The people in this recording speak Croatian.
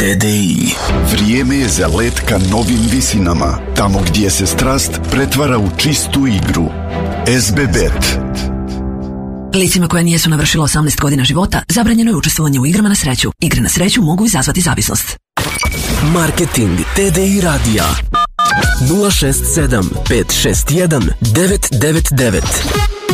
TDI. Vrijeme je za let ka novim visinama, tamo gdje se strast pretvara u čistu igru. SBBet. Licima koja nijesu navršila 18 godina života zabranjeno je učestvovanje u igrama na sreću. Igre na sreću mogu izazvati zavisnost. Marketing TDI radija 067 561 999.